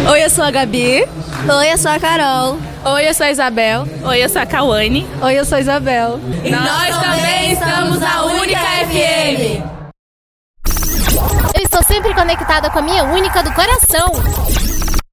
Oi, eu sou a Gabi. Oi, eu sou a Carol. Oi, eu sou a Isabel. Oi, eu sou a Cauane. Oi, eu sou a Isabel. E nós também estamos na Única FM. Eu estou sempre conectada com a minha Única do coração.